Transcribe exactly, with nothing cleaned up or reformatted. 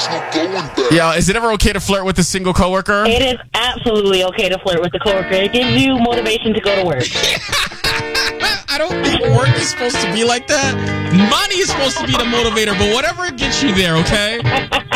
Yeah, is it ever okay to flirt with a single coworker? It is absolutely okay to flirt with the coworker. It gives you motivation to go to work. I don't think work is supposed to be like that. Money is supposed to be the motivator, but whatever gets you there, okay?